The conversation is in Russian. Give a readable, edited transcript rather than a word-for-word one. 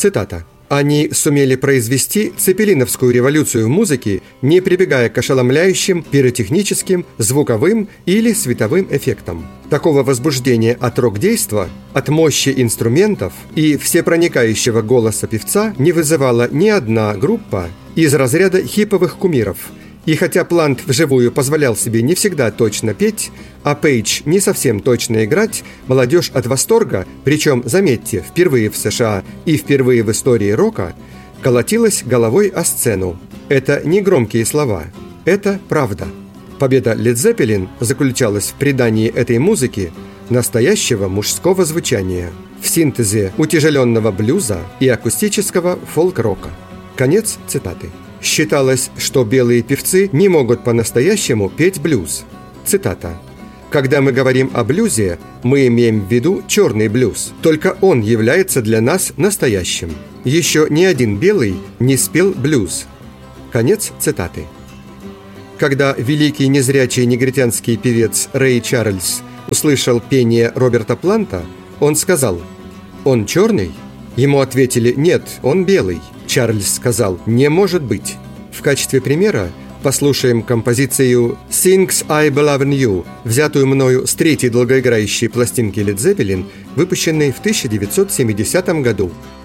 Цитата. «Они сумели произвести цепелиновскую революцию в музыке, не прибегая к ошеломляющим пиротехническим, звуковым или световым эффектам. Такого возбуждения от рок-действа, от мощи инструментов и всепроникающего голоса певца не вызывала ни одна группа из разряда хиповых кумиров». И хотя Плант вживую позволял себе не всегда точно петь, а Пейдж не совсем точно играть, молодежь от восторга, причем, заметьте, впервые в США и впервые в истории рока, колотилась головой о сцену. Это не громкие слова, это правда. Победа Led Zeppelin заключалась в придании этой музыки настоящего мужского звучания, в синтезе утяжеленного блюза и акустического фолк-рока. Конец цитаты. Считалось, что белые певцы не могут по-настоящему петь блюз. Цитата. «Когда мы говорим о блюзе, мы имеем в виду черный блюз. Только он является для нас настоящим. Еще ни один белый не спел блюз». Конец цитаты. Когда великий незрячий негритянский певец Рэй Чарльз услышал пение Роберта Планта, он сказал: «Он черный?» Ему ответили: «Нет, он белый». Чарльз сказал: «Не может быть». В качестве примера послушаем композицию «Things I Believe in You», взятую мною с третьей долгоиграющей пластинки Led Zeppelin, выпущенной в 1970 году.